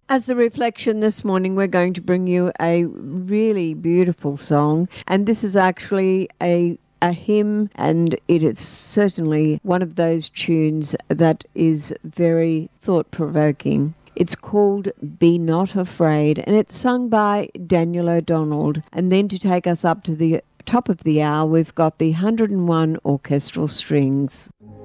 As a reflection this morning, we're going to bring you a really beautiful song, and this is actually a hymn, and it is certainly one of those tunes that is very thought-provoking. It's called Be Not Afraid, and it's sung by Daniel O'Donnell. And then to take us up to the top of the hour, we've got the 101 Orchestral Strings.